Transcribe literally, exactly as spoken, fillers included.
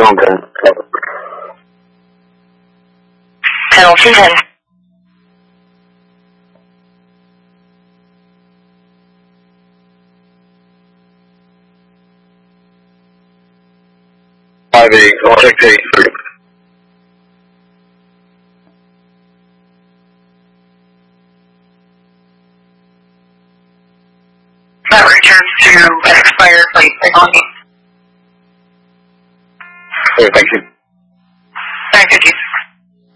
Hamilton. Penalty ten. Five eight, contact eight three. That returns to expired plate technology. Okay, thank you. nine fifty.